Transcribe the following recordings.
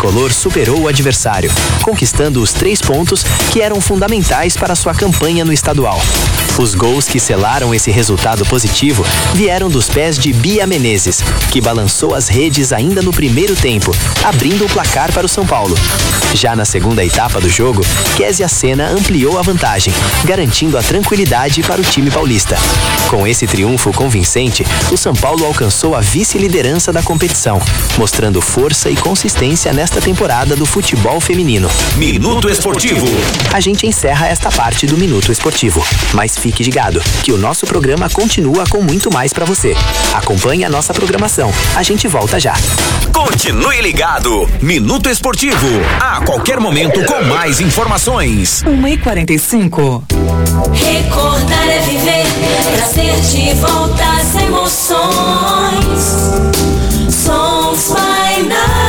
tricolor superou o adversário, conquistando os 3 pontos que eram fundamentais para sua campanha no estadual. Os gols que selaram esse resultado positivo vieram dos pés de Bia Menezes, que balançou as redes ainda no primeiro tempo, abrindo o placar para o São Paulo. Já na segunda etapa do jogo, Kézia Sena ampliou a vantagem, garantindo a tranquilidade para o time paulista. Com esse triunfo convincente, o São Paulo alcançou a vice-liderança da competição, mostrando força e consistência nesta temporada do futebol feminino. Minuto Esportivo. A gente encerra esta parte do Minuto Esportivo, mas fique ligado, que o nosso programa continua com muito mais para você. Acompanhe a nossa programação. A gente volta já. Continue ligado. Minuto Esportivo. A qualquer momento com mais informações. 1h45. Recordar é viver, trazer de volta as emoções. Songs by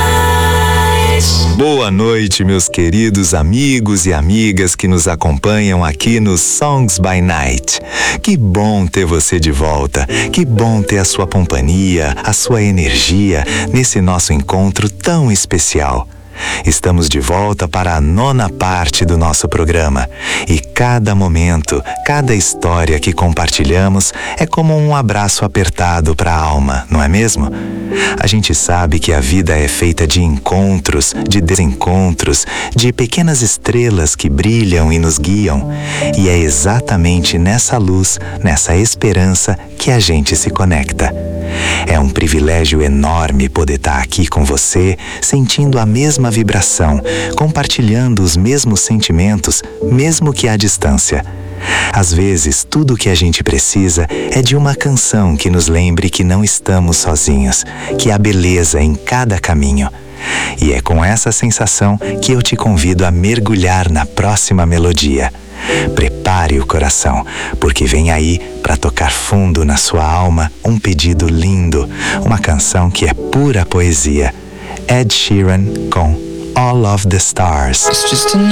Night. Boa noite, meus queridos amigos e amigas que nos acompanham aqui no Songs by Night. Que bom ter você de volta, que bom ter a sua companhia, a sua energia nesse nosso encontro tão especial. Estamos de volta para a 9ª parte do nosso programa e cada momento, cada história que compartilhamos é como um abraço apertado para a alma, não é mesmo? A gente sabe que a vida é feita de encontros, de desencontros, de pequenas estrelas que brilham e nos guiam, e é exatamente nessa luz, nessa esperança que a gente se conecta. É um privilégio enorme poder estar aqui com você, sentindo a mesma vibração, compartilhando os mesmos sentimentos, mesmo que à distância. Às vezes, tudo o que a gente precisa é de uma canção que nos lembre que não estamos sozinhos, que há beleza em cada caminho. E é com essa sensação que eu te convido a mergulhar na próxima melodia. Prepare o coração, porque vem aí, para tocar fundo na sua alma, um pedido lindo, uma canção que é pura poesia. Ed Sheeran com All of the Stars.